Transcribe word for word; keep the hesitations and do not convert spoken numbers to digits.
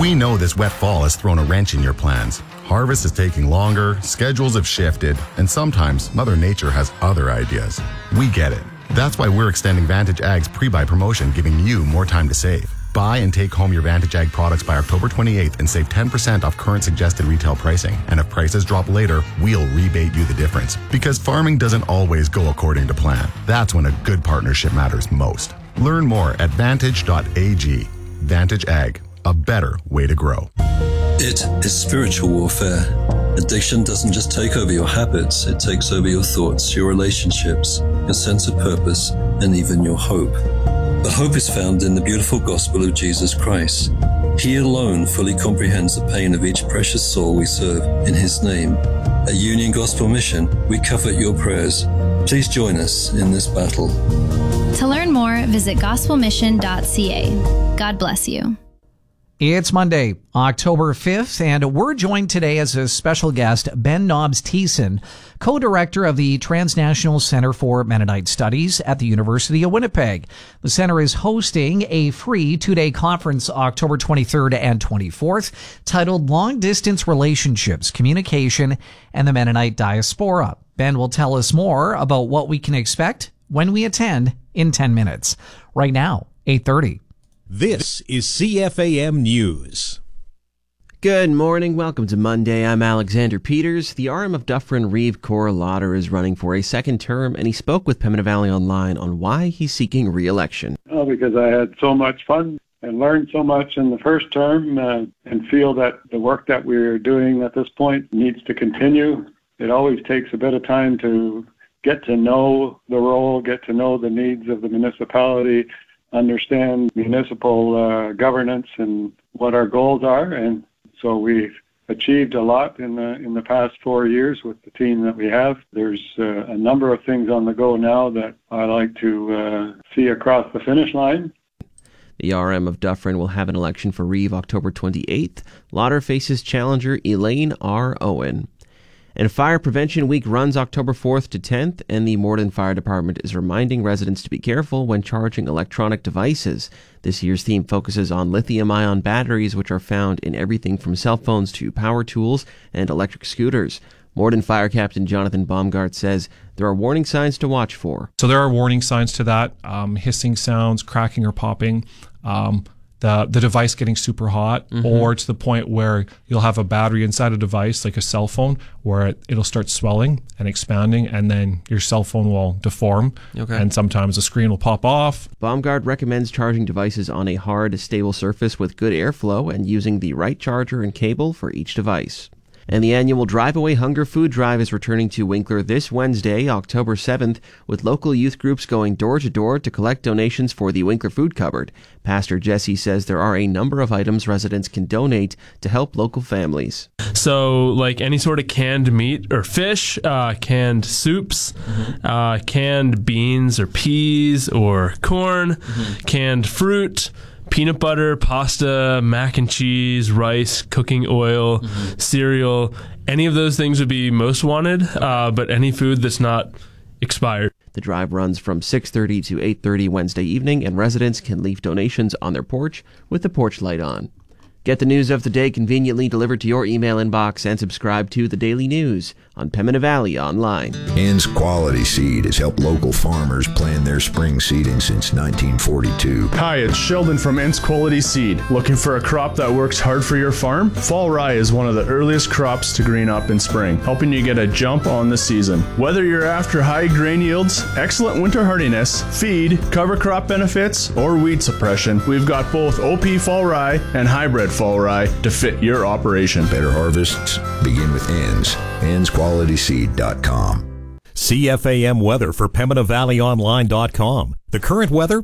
We know this wet fall has thrown a wrench in your plans. Harvest is taking longer, schedules have shifted, and sometimes Mother Nature has other ideas. We get it. That's why we're extending Vantage Ag's pre-buy promotion, giving you more time to save. Buy and take home your Vantage Ag products by October twenty-eighth and save ten percent off current suggested retail pricing. And if prices drop later, we'll rebate you the difference. Because farming doesn't always go according to plan. That's when a good partnership matters most. Learn more at vantage dot a g. Vantage Ag, a better way to grow. It is spiritual warfare. Addiction doesn't just take over your habits, it takes over your thoughts, your relationships, your sense of purpose, and even your hope. But hope is found in the beautiful gospel of Jesus Christ. He alone fully comprehends the pain of each precious soul we serve in His name. At Union Gospel Mission, we covet your prayers. Please join us in this battle. To learn more, visit gospel mission dot c a. God bless you. It's Monday, October fifth, and we're joined today as a special guest, Ben Nobbs-Thiessen, co-director of the Transnational Center for Mennonite Studies at the University of Winnipeg. The center is hosting a free two-day conference October twenty-third and twenty-fourth titled Long Distance Relationships, Communication, and the Mennonite Diaspora. Ben will tell us more about what we can expect when we attend in ten minutes. Right now, eight thirty. This is C F A M News. Good morning. Welcome to Monday. I'm Alexander Peters. The R M of Dufferin, Reeve Cor Lauder is running for a second term, and he spoke with Pembina Valley Online on why he's seeking re-election. Oh, because I had so much fun and learned so much in the first term uh, and feel that the work that we're doing at this point needs to continue. It always takes a bit of time to get to know the role, get to know the needs of the municipality, understand municipal uh, governance and what our goals are. And so we've achieved a lot in the in the past four years with the team that we have. There's uh, a number of things on the go now that I like to uh, see across the finish line. The R M of Dufferin will have an election for Reeve October twenty-eighth. Lauder faces challenger Elaine R. Owen. And Fire Prevention Week runs October fourth to tenth, and the Morden Fire Department is reminding residents to be careful when charging electronic devices. This year's theme focuses on lithium-ion batteries, which are found in everything from cell phones to power tools and electric scooters. Morden Fire Captain Jonathan Baumgart says there are warning signs to watch for. So there are warning signs to that, um, hissing sounds, cracking or popping, um, the the device getting super hot, mm-hmm. or to the point where you'll have a battery inside a device, like a cell phone, where it, it'll start swelling and expanding, and then your cell phone will deform, okay. and sometimes the screen will pop off. Baumgart recommends charging devices on a hard, stable surface with good airflow and using the right charger and cable for each device. And the annual Drive Away Hunger Food Drive is returning to Winkler this Wednesday, October seventh, with local youth groups going door to door to collect donations for the Winkler Food Cupboard. Pastor Jesse says there are a number of items residents can donate to help local families. So, like any sort of canned meat or fish, uh, canned soups, mm-hmm. uh, canned beans or peas or corn, mm-hmm. canned fruit, peanut butter, pasta, mac and cheese, rice, cooking oil, mm-hmm. cereal. Any of those things would be most wanted, uh, but any food that's not expired. The drive runs from six thirty to eight thirty Wednesday evening, and residents can leave donations on their porch with the porch light on. Get the news of the day conveniently delivered to your email inbox and subscribe to The Daily News on Pembina Valley Online. Ann's Quality Seed has helped local farmers plan their spring seeding since nineteen forty-two. Hi, it's Sheldon from Ann's Quality Seed. Looking for a crop that works hard for your farm? Fall rye is one of the earliest crops to green up in spring, helping you get a jump on the season. Whether you're after high grain yields, excellent winter hardiness, feed, cover crop benefits, or weed suppression, we've got both O P fall rye and hybrid fall rye to fit your operation. Better harvests begin with Ann's. Ann's Quality Seed dot com. C F A M weather for Pembina Valley Online dot com. The current weather,